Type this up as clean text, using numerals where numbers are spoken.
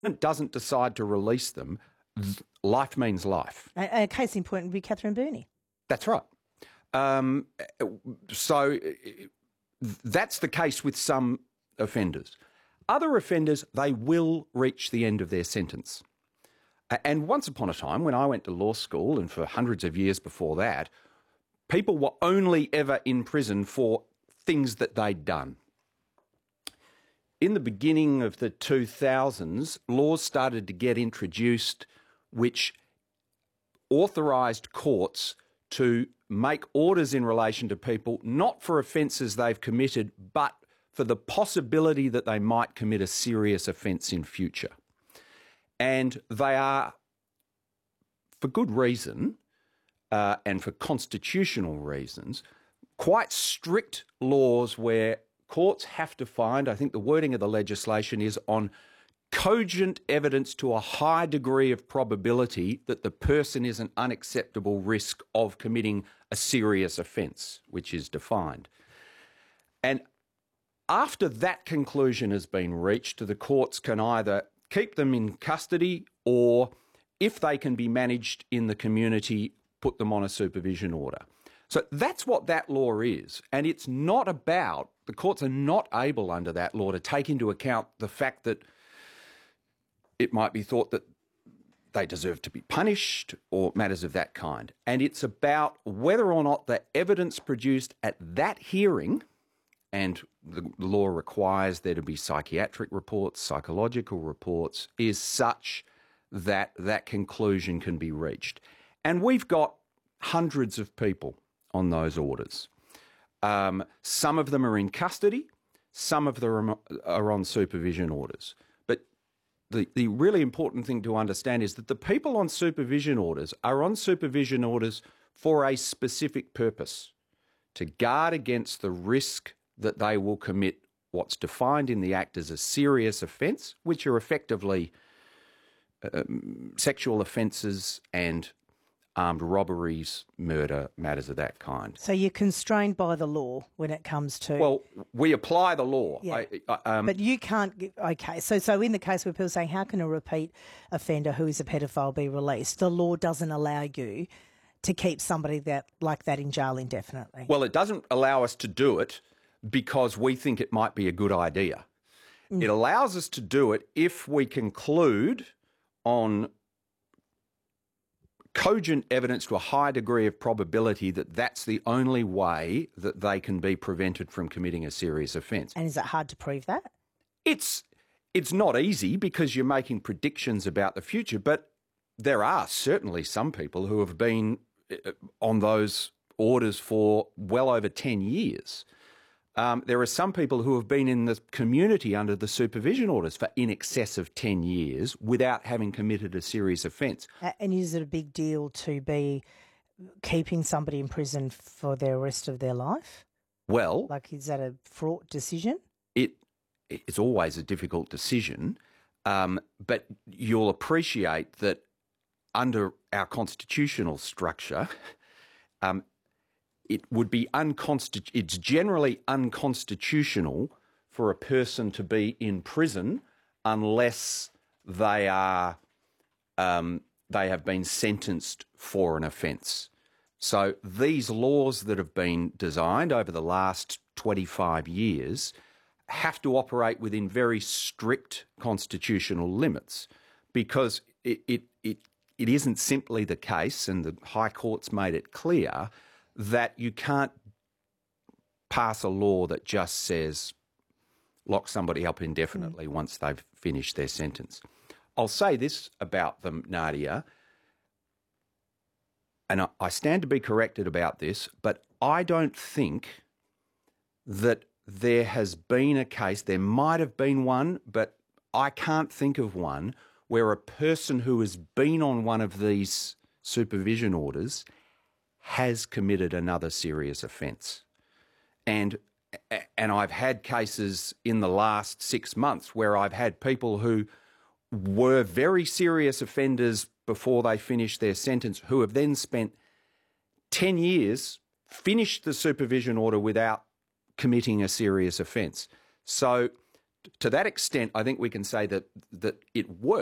doesn't decide to release them, life means life. A case in point would be Catherine Burney. That's right. So that's the case with some offenders. Other offenders, they will reach the end of their sentence. And once upon a time, when I went to law school, and for hundreds of years before that, people were only ever in prison for things that they'd done. In the beginning of the 2000s, laws started to get introduced which authorised courts to make orders in relation to people not for offences they've committed, but for the possibility that they might commit a serious offence in future. And they are, for good reason and for constitutional reasons, quite strict laws where courts have to find, I think the wording of the legislation is on cogent evidence to a high degree of probability that the person is an unacceptable risk of committing a serious offence, which is defined. And after that conclusion has been reached, the courts can either keep them in custody or, if they can be managed in the community, put them on a supervision order. So that's what that law is. And it's not about, the courts are not able under that law to take into account the fact that it might be thought that they deserve to be punished or matters of that kind. And it's about whether or not the evidence produced at that hearing, and the law requires there to be psychiatric reports, psychological reports, is such that that conclusion can be reached. And we've got hundreds of people on those orders. Some of them are in custody, some of them are on supervision orders. But the really important thing to understand is that the people on supervision orders are on supervision orders for a specific purpose, to guard against the risk that they will commit what's defined in the Act as a serious offence, which are effectively sexual offences and armed robberies, murder, matters of that kind. So you're constrained by the law when it comes to... Well, we apply the law. Yeah. But you can't... Okay, so in the case where people are saying, how can a repeat offender who is a pedophile be released? The law doesn't allow you to keep somebody like that in jail indefinitely. Well, it doesn't allow us to do it because we think it might be a good idea. It allows us to do it if we conclude on cogent evidence to a high degree of probability that that's the only way that they can be prevented from committing a serious offence. And is it hard to prove that? It's not easy because you're making predictions about the future, but there are certainly some people who have been on those orders for well over 10 years. There are some people who have been in the community under the supervision orders for in excess of 10 years without having committed a serious offence. And is it a big deal to be keeping somebody in prison for the rest of their life? Well... Like, is that a fraught decision? It's always a difficult decision, but you'll appreciate that under our constitutional structure... it would be it's generally unconstitutional for a person to be in prison unless they are they have been sentenced for an offence. So these laws that have been designed over the last 25 years have to operate within very strict constitutional limits, because it isn't simply the case, and the High Court's made it clear, that you can't pass a law that just says lock somebody up indefinitely once they've finished their sentence. I'll say this about them, Nadia, and I stand to be corrected about this, but I don't think that there has been a case, there might have been one, but I can't think of one, where a person who has been on one of these supervision orders has committed another serious offence. And I've had cases in the last 6 months where I've had people who were very serious offenders before they finished their sentence, who have then spent 10 years, finished the supervision order without committing a serious offence. So to that extent, I think we can say that it works.